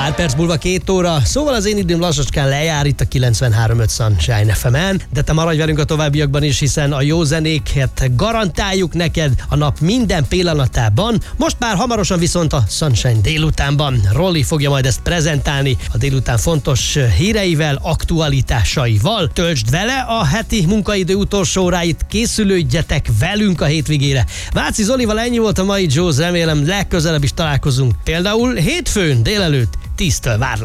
Pár perc múlva 2 óra, szóval az én időm lassacskán lejár itt a 93.5 Sunshine FM-en, de te maradj velünk a továbbiakban is, hiszen a jó zenéket garantáljuk neked a nap minden pillanatában. Most már hamarosan viszont a Sunshine délutánban. Rolli fogja majd ezt prezentálni a délután fontos híreivel, aktualitásaival. Töltsd vele a heti munkaidő utolsó óráit, készülődjetek velünk a hétvégére. Váci Zolival ennyi volt a mai Joe's, remélem legközelebb is találkozunk. Például hétfőn délelőtt 10-től várlak.